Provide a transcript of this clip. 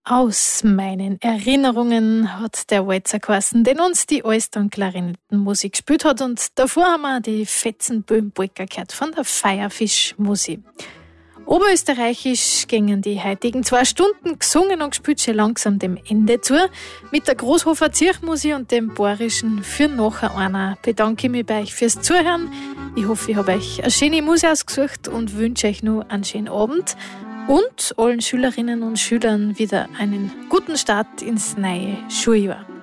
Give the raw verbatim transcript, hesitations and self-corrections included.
Aus meinen Erinnerungen hat der Walzer geheißen, den uns die Alster- und Klarinettenmusik gespielt hat. Und davor haben wir die Fetzenböhm-Polka gehört von der Firefish-Musik. Oberösterreichisch gingen die heutigen zwei Stunden gesungen und gespielt schon langsam dem Ende zu. Mit der Großhofer Zirchmusik und dem Bayerischen für nachher einer bedanke ich mich bei euch fürs Zuhören. Ich hoffe, ich habe euch eine schöne Musik ausgesucht und wünsche euch nur einen schönen Abend. Und allen Schülerinnen und Schülern wieder einen guten Start ins neue Schuljahr.